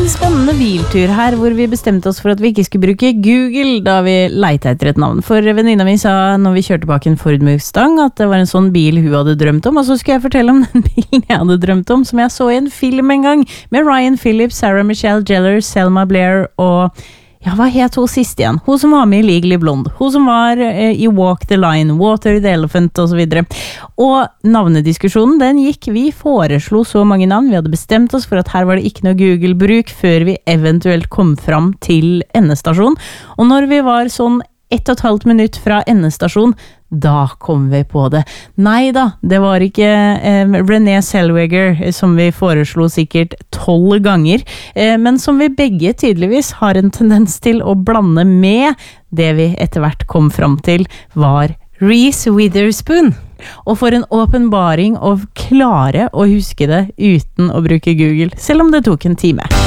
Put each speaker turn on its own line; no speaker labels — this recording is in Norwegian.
spennende biltur her, hvor vi bestemte oss for at vi ikke skulle bruke Google da vi lette etter et navn. For venninna mi sa når vi kjørte bak en Ford Mustang at det var en sånn bil hun hadde drømt om, og så skulle jeg fortelle om den bilen jeg hadde drømt om, som jeg så i en film en gang, med Ryan Phillips, Sarah Michelle Gellar, Selma Blair og... Ja, hva het hun sist igjen? Hun som var med i Legally Blonde. Hun som var i Walk the Line, Water the Elephant og så videre. Og navnediskusjonen, den gikk. Vi foreslo så mange navn. Vi hadde bestemt oss for at her var det ikke noe Google-bruk før vi eventuelt kom fram til endestasjon. Og når vi var sånn 1,5 minutt fra endestasjon, da kom vi på det. Nei da, det var ikke Renée Zellweger som vi foreslo sikkert 12 ganger, men som vi begge tydeligvis har en tendens til å blande med. Det vi etter hvert kom fram til var Reese Witherspoon. Og for en åpenbaring å klare å huske det uten å bruke Google, selv om det tok en time.